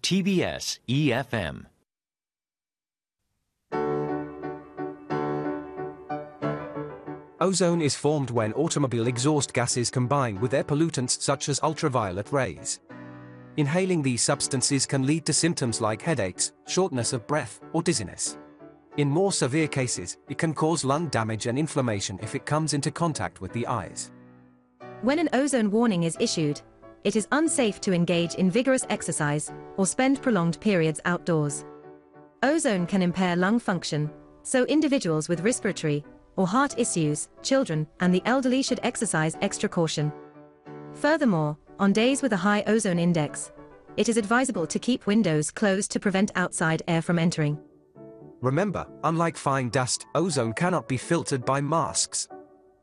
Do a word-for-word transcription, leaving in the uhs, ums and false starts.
T B S E F M. Ozone is formed when automobile exhaust gases combine with air pollutants such as ultraviolet rays. Inhaling these substances can lead to symptoms like headaches, shortness of breath, or dizziness. In more severe cases, it can cause lung damage and inflammation if it comes into contact with the eyes. When an ozone warning is issued, it is unsafe to engage in vigorous exercise or spend prolonged periods outdoors. Ozone can impair lung function, so individuals with respiratory or heart issues, children, and the elderly should exercise extra caution. Furthermore, on days with a high ozone index, it is advisable to keep windows closed to prevent outside air from entering. Remember, unlike fine dust, ozone cannot be filtered by masks.